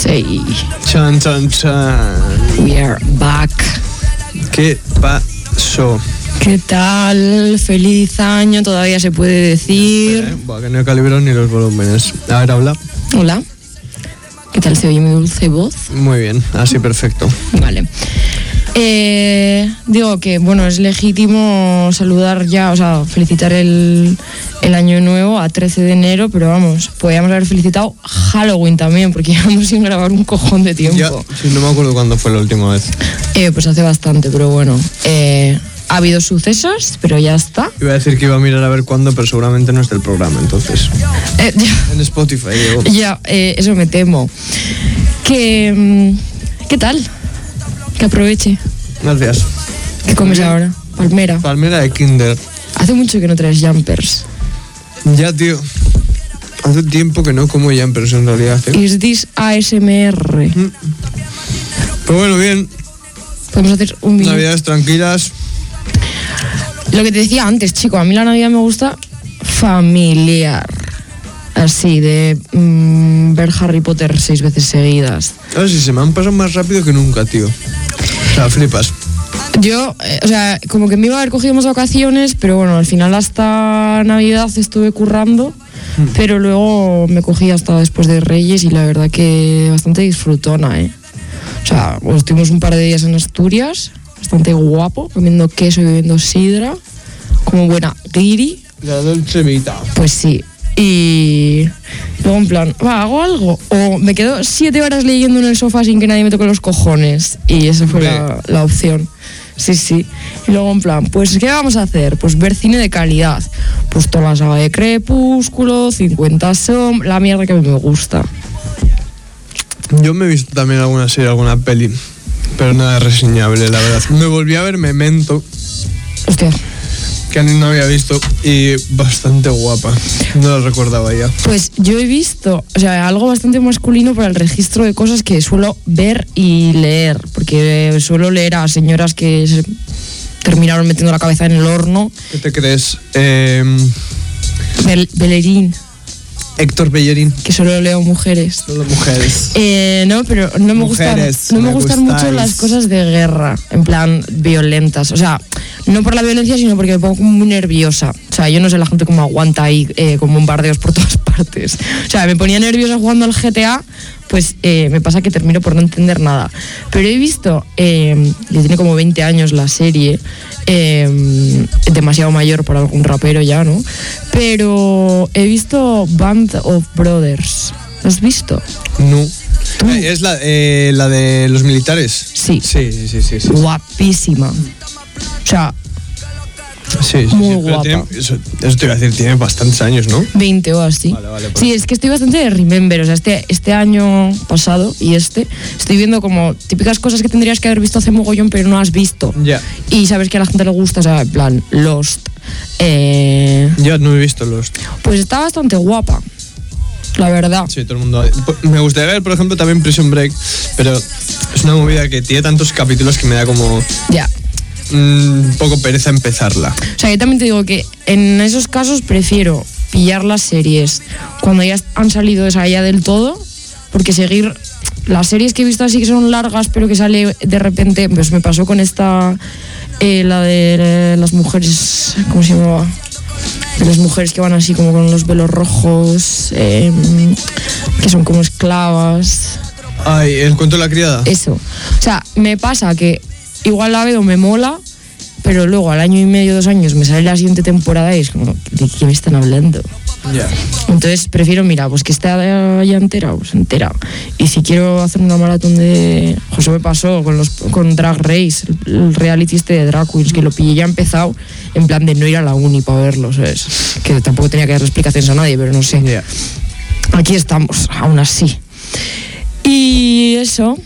Sí. Chan, chan, chan. We are back. ¿Qué pasó? ¿Qué tal? Feliz año, todavía se puede decir. Buah, que no he calibrado ni los volúmenes. A ver, habla. Hola. ¿Qué tal se oye mi dulce voz? Muy bien, así perfecto. Vale. Digo que, bueno, es legítimo saludar ya, o sea, felicitar el año nuevo a 13 de enero, pero vamos, podríamos haber felicitado Halloween también, porque llevamos sin grabar un cojón de tiempo. Ya, sí, no me acuerdo cuándo fue la última vez. Pues hace bastante, pero bueno, ha habido sucesos, pero ya está. Iba a decir que iba a mirar a ver cuándo, pero seguramente no es del programa, entonces. En Spotify, Diego. Ya, eso me temo. ¿Qué tal? Que aproveche. Gracias. ¿Qué comes ahora? Palmera. Palmera de Kinder. Hace mucho que no traes jumpers. Ya, tío. Hace tiempo que no como jumpers en realidad. ¿Is this ASMR? Pero bueno, bien. Podemos hacer un video. Navidades tranquilas. Lo que te decía antes, chico, a mí la Navidad me gusta familiar. Así, de ver Harry Potter 6 veces seguidas. Ahora sí, se me han pasado más rápido que nunca, tío. O sea, flipas. Yo, o sea, como que me iba a haber cogido más vacaciones, pero bueno, al final hasta Navidad estuve currando, pero luego me cogí hasta después de Reyes y la verdad que bastante disfrutona, ¿eh? O sea, pues estuvimos un par de días en Asturias, bastante guapo, comiendo queso y bebiendo sidra, como buena guiri. La Dolce Vita. Pues sí. Y luego en plan, hago algo. O me quedo 7 horas leyendo en el sofá sin que nadie me toque los cojones. Y esa fue la opción. Sí, sí. Y luego en plan, pues ¿qué vamos a hacer? Pues ver cine de calidad. Pues toda la saga de Crepúsculo, 50 Sombras, la mierda que a mí me gusta. Yo me he visto también alguna serie, alguna peli, pero nada reseñable, la verdad. Me volví a ver Memento. Hostia. Que no había visto y bastante guapa. No la recordaba ya. Pues yo he visto, o sea, algo bastante masculino para el registro de cosas que suelo ver y leer, porque suelo leer a señoras que se terminaron metiendo la cabeza en el horno. ¿Qué te crees? Bellerín. Héctor Bellerín. Que solo leo mujeres. Solo mujeres. No, pero no me gustan mucho las cosas de guerra, en plan violentas. O sea, no por la violencia, sino porque me pongo muy nerviosa. O sea, yo no sé la gente cómo aguanta ahí con bombardeos por todas partes. O sea, me ponía nerviosa jugando al GTA, pues me pasa que termino por no entender nada. Pero he visto, que tiene como 20 años la serie, demasiado mayor para algún rapero ya, ¿no? Pero he visto Band of Brothers. ¿Lo has visto? No. ¿Es la de los militares? Sí. Sí. Guapísima. O sea, sí, muy guapa. Eso te iba a decir, tiene bastantes años, ¿no? 20 o así. Vale, pues. Sí, es que estoy bastante de remember. O sea, este año pasado y estoy viendo como típicas cosas que tendrías que haber visto hace mogollón, pero no has visto. Ya. Y sabes que a la gente le gusta, o sea, en plan, Lost. Yo no he visto Lost. Pues está bastante guapa, la verdad. Sí, todo el mundo. Me gustaría ver, por ejemplo, también Prison Break, pero es una movida que tiene tantos capítulos que me da como... Ya. Un poco pereza empezarla. O sea, yo también te digo que en esos casos prefiero pillar las series cuando ya han salido ya del todo, porque seguir las series que he visto así que son largas pero que sale de repente, pues me pasó con esta, la de las mujeres, ¿cómo se llamaba? De las mujeres que van así como con los velos rojos, que son como esclavas. Ay, ¿el cuento de la criada? Eso. O sea, me pasa que igual la veo, me mola, pero luego al año y medio, 2 años me sale la siguiente temporada y es como, ¿de qué me están hablando? Ya. Entonces prefiero, mira, pues que esté ya entera, pues entera. Y si quiero hacer una maratón de... José me pasó con Drag Race, el reality este de Drag Queens, que lo pillé ya empezado, en plan de no ir a la uni para verlo, ¿sabes? Que tampoco tenía que dar explicaciones a nadie, pero no sé. Yeah. Aquí estamos, aún así. Y eso...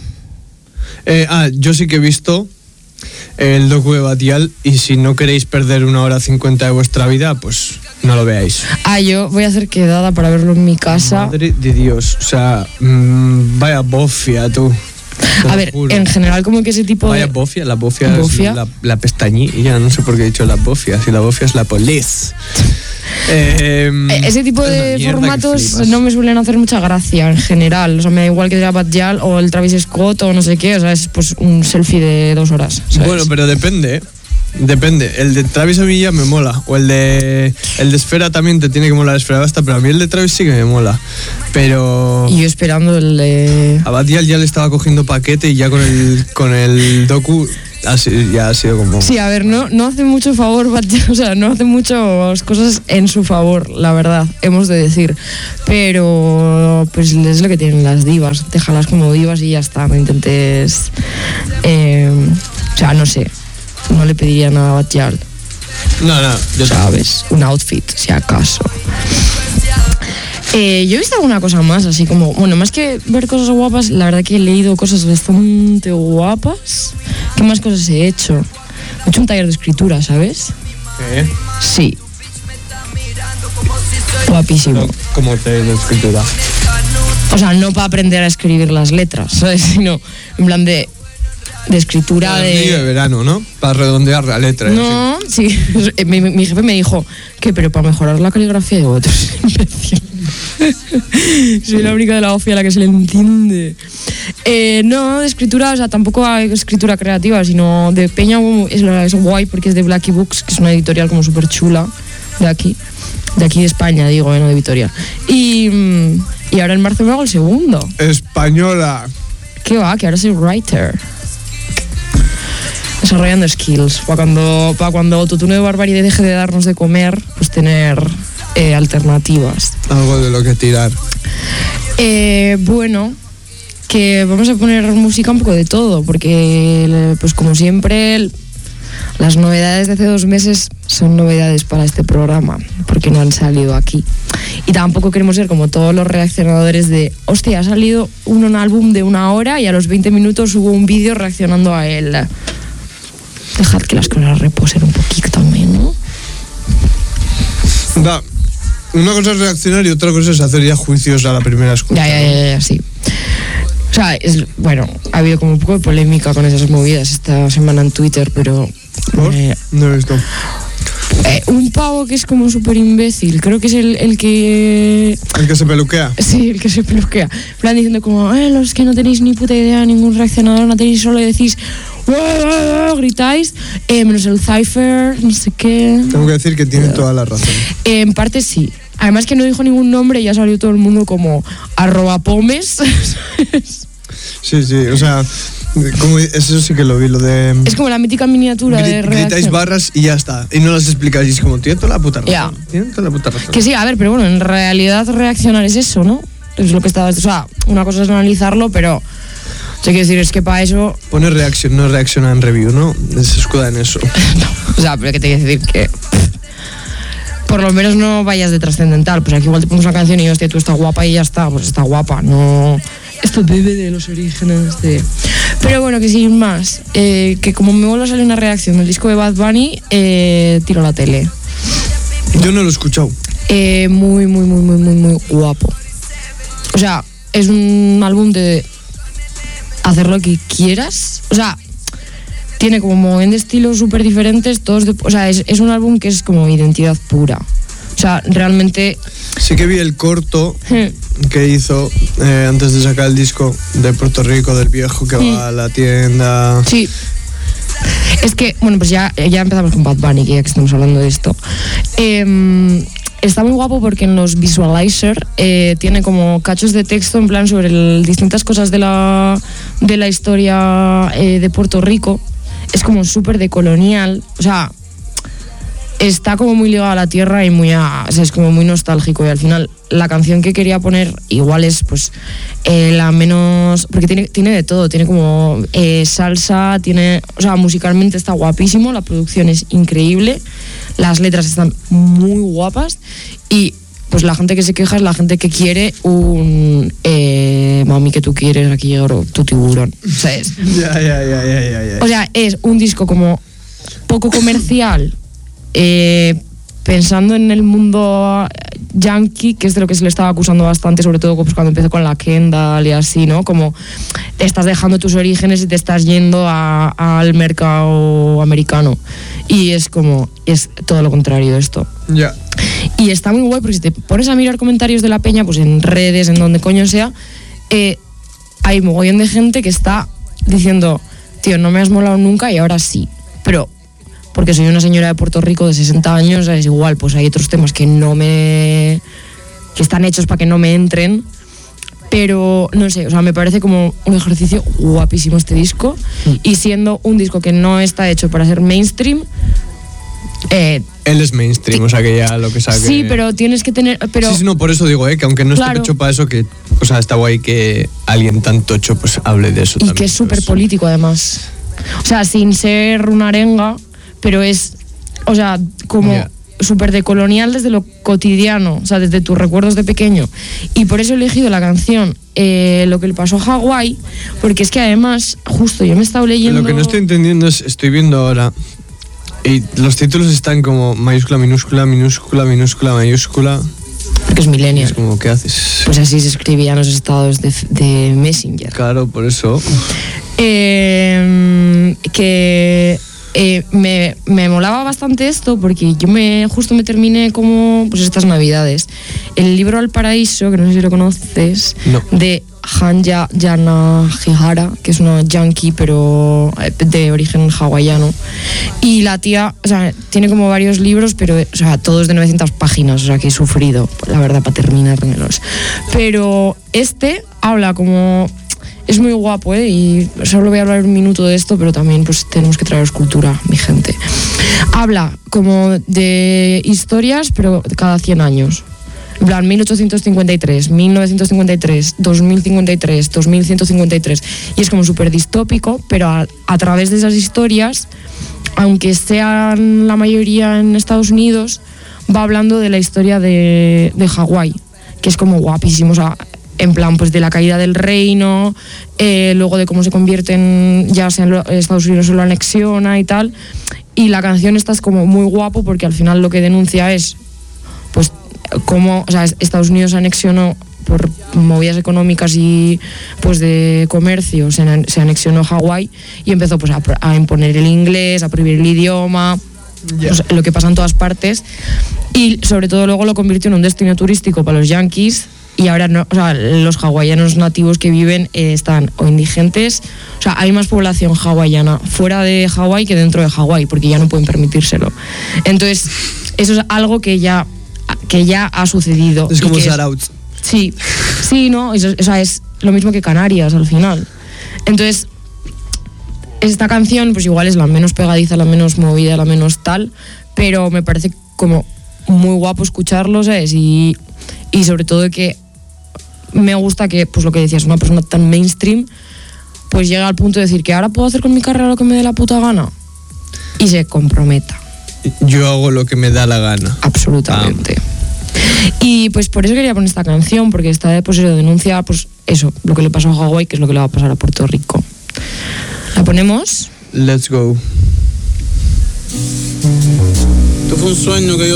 yo sí que he visto el docu de Batial y si no queréis perder 1 hora 50 de vuestra vida, pues no lo veáis. Yo voy a hacer quedada para verlo en mi casa. Madre de Dios, o sea, vaya bofia, tú. A ver, en general como que ese tipo vaya de... bofia, la bofia es la pestañilla, no sé por qué he dicho la bofia, si la bofia es la police. Ese tipo de formatos no me suelen hacer mucha gracia en general. O sea, me da igual que sea Bad Gyal o el Travis Scott o no sé qué. O sea, es pues un selfie de 2 horas, ¿sabes? Bueno, pero depende, ¿eh? Depende. El de Travis a mí ya me mola. O el de Esfera también te tiene que molar Esfera Basta, pero a mí el de Travis sí que me mola. Pero... Y yo esperando el de... A Bad Gyal ya le estaba cogiendo paquete y ya con el docu... ya ha sido como... Sí, a ver, no hace mucho favor, o sea, no hace muchas cosas en su favor, la verdad, hemos de decir. Pero pues es lo que tienen las divas, déjalas como divas y ya está, no intentes... o sea, no sé, no le pediría nada a Bad Gyal. No, yo ¿sabes? Un outfit, si acaso. Yo he visto alguna cosa más, así como... Bueno, más que ver cosas guapas, la verdad que he leído cosas bastante guapas. ¿Qué más cosas he hecho? He hecho un taller de escritura, ¿sabes? ¿Qué? Sí. Guapísimo. ¿Cómo taller de escritura? O sea, no para aprender a escribir las letras, ¿sabes? Sino en plan de escritura de verano, ¿no? Para redondear la letra. No, sí. Mi jefe me dijo que, pero para mejorar la caligrafía de otros. Soy la única de la OFI a la que se le entiende. No, de escritura, o sea, tampoco hay escritura creativa, sino de peña. Es guay porque es de Blackie Books, que es una editorial como súper chula de aquí de España, digo, no de Vitoria. Y ahora en marzo me hago el segundo. Española. ¿Qué va? Que ahora soy writer. Desarrollando skills para cuando Autotune de Barbarie deje de darnos de comer, pues tener alternativas. Algo de lo que tirar. Bueno, que vamos a poner música un poco de todo, porque pues como siempre las novedades de hace 2 meses son novedades para este programa, porque no han salido aquí. Y tampoco queremos ser como todos los reaccionadores de, hostia, ha salido un álbum de 1 hora y a los 20 minutos hubo un vídeo reaccionando a él. Dejad que las cosas reposen un poquito también, ¿no? Una cosa es reaccionar y otra cosa es hacer ya juicios a la primera escucha. Ya, sí. O sea, bueno, ha habido como un poco de polémica con esas movidas esta semana en Twitter, pero... ¿Por? No he visto. Un pavo que es como súper imbécil, creo que es el que... ¿El que se peluquea? Sí, el que se peluquea. En plan diciendo como, los que no tenéis ni puta idea, ningún reaccionador, no tenéis, solo decís... gritáis, menos el Cypher, no sé qué. Tengo que decir que tiene toda la razón. En parte sí. Además que no dijo ningún nombre y ya salió todo el mundo como @pomes. Sí, o sea, como eso sí que lo vi, lo de... Es como la mítica miniatura de reacción. Gritáis barras y ya está. Y no las explicáis, y es como, tiene toda la puta razón. Tiene toda la puta razón. Que sí, a ver, pero bueno, en realidad reaccionar es eso, ¿no? Es lo que estaba... O sea, una cosa es analizarlo, pero... O sea, quiero decir, es que para eso... Pone reacción, no reacciona en review, ¿no? Se escuda en eso. No, o sea, pero que te quiero decir que... Por lo menos no vayas de trascendental. Pues aquí igual te pones una canción y hostia, tú estás guapa y ya está. Pues está guapa, no... Esto bebe de los orígenes de... Pero bueno, que sin más, que como me vuelve a salir una reacción del disco de Bad Bunny, tiro la tele. Yo no lo he escuchado. Muy guapo. O sea, es un álbum de hacer lo que quieras. O sea, tiene como de estilos súper diferentes, todos o sea, es un álbum que es como identidad pura. O sea, realmente... Sí que vi el corto que hizo antes de sacar el disco de Puerto Rico, del viejo que va a la tienda. Sí. Es que, bueno, pues ya empezamos con Bad Bunny, que ya que estamos hablando de esto. Está muy guapo porque en los visualizer tiene como cachos de texto en plan sobre distintas cosas de la historia de Puerto Rico. Es como súper decolonial, o sea, está como muy ligado a la tierra y o sea, es como muy nostálgico. Y al final la canción que quería poner igual es pues la menos, porque tiene de todo, tiene como salsa, o sea, musicalmente está guapísimo, la producción es increíble, las letras están muy guapas y pues la gente que se queja es la gente que quiere un mami que tú quieres, aquí llega tu tiburón, ¿sabes? Ya. O sea, es un disco como poco comercial, pensando en el mundo yankee, que es de lo que se le estaba acusando bastante, sobre todo pues, cuando empezó con la Kendall y así, ¿no? Como te estás dejando tus orígenes y te estás yendo al mercado americano. Y es como, es todo lo contrario de esto. Ya. Y está muy guay porque si te pones a mirar comentarios de la peña, pues en redes, en donde coño sea, hay mogollón de gente que está diciendo, tío, no me has molado nunca y ahora sí. Pero porque soy una señora de Puerto Rico de 60 años, es igual, pues hay otros temas que que están hechos para que no me entren. Pero, no sé, o sea, me parece como un ejercicio guapísimo este disco. Y siendo un disco que no está hecho para ser mainstream... Él es mainstream, o sea que ya lo que saque... Sí, pero tienes que tener... Sí, no, por eso digo, que aunque no claro, esté hecho para eso, que, o sea, está guay que alguien tan tocho pues hable de eso y también. Y que es súper político, además. O sea, sin ser una arenga, pero es, o sea, como súper decolonial desde lo cotidiano, o sea, desde tus recuerdos de pequeño. Y por eso he elegido la canción Lo que le pasó a Hawái, porque es que además, justo yo me he estado leyendo... Lo que no estoy entendiendo es, estoy viendo ahora, y los títulos están como mayúscula, minúscula, minúscula, minúscula, mayúscula... Porque es millennial. Es como, ¿qué haces? Pues así se escribían los estados de Messenger. Claro, por eso. Me molaba bastante esto porque yo justo me terminé como pues estas navidades el libro Al Paraíso, que no sé si lo conoces, no. De Hanya Yanagihara, que es una yankee pero de origen hawaiano, y la tía, o sea, tiene como varios libros, pero o sea, todos de 900 páginas, o sea, que he sufrido, la verdad, para terminármelos, pero este habla como... Es muy guapo, y solo voy a hablar un minuto de esto, pero también pues tenemos que traeros cultura, mi gente. Habla como de historias, pero cada 100 años. En plan, 1853, 1953, 2053, 2153. Y es como súper distópico, pero a través de esas historias, aunque sean la mayoría en Estados Unidos, va hablando de la historia de Hawái, que es como guapísimo, o sea... En plan, pues de la caída del reino, luego de cómo se convierten, ya sea en Estados Unidos se lo anexiona y tal. Y la canción esta es como muy guapo porque al final lo que denuncia es, pues, cómo, o sea, Estados Unidos anexionó por movidas económicas y pues de comercio, se anexionó Hawái y empezó pues a imponer el inglés, a prohibir el idioma, pues, lo que pasa en todas partes. Y sobre todo luego lo convirtió en un destino turístico para los yankees. Y ahora no, o sea, los hawaianos nativos que viven están o indigentes, o sea, hay más población hawaiana fuera de Hawái que dentro de Hawái, porque ya no pueden permitírselo. Entonces, eso es algo que ya ha sucedido. Es como shout-out. Sí, no, o sea, es lo mismo que Canarias al final. Entonces, esta canción, pues igual es la menos pegadiza, la menos movida, la menos tal, pero me parece como muy guapo escucharlo, ¿sabes? Y sobre todo que me gusta que, pues lo que decías, una persona tan mainstream pues llega al punto de decir que ahora puedo hacer con mi carrera lo que me dé la puta gana y se comprometa. Yo hago lo que me da la gana. Absolutamente. Y pues por eso quería poner esta canción, porque está pues eso, denuncia pues eso, lo que le pasó a Hawái, que es lo que le va a pasar a Puerto Rico. ¿La ponemos? Let's go. Esto fue un sueño que yo